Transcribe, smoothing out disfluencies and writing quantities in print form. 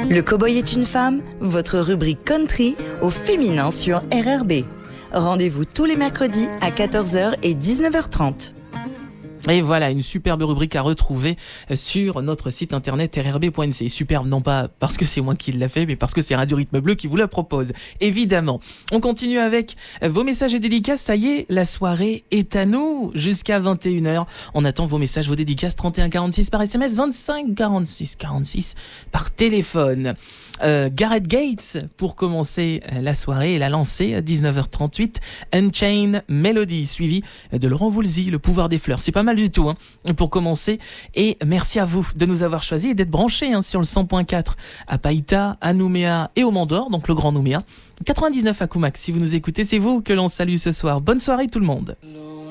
Le Cowboy est une femme, votre rubrique country au féminin sur RRB. Rendez-vous tous les mercredis à 14h et 19h30. Et voilà, une superbe rubrique à retrouver sur notre site internet rrb.nc. Superbe, non pas parce que c'est moi qui l'a fait, mais parce que c'est Radio Rythme Bleu qui vous la propose, évidemment. On continue avec vos messages et dédicaces. Ça y est, la soirée est à nous jusqu'à 21h. On attend vos messages, vos dédicaces 31 46 par SMS, 25 46 46 par téléphone. Gareth Gates pour commencer la soirée et la lancer à 19h38. Unchained Melody suivi de Laurent Voulzy, Le pouvoir des fleurs. C'est pas mal du tout pour commencer, et merci à vous de nous avoir choisis et d'être branchés sur le 100.4 à Païta, à Nouméa et au Mont-d'Or, donc le Grand Nouméa, 99 à Coumac. Si vous nous écoutez, c'est vous que l'on salue ce soir. Bonne soirée tout le monde.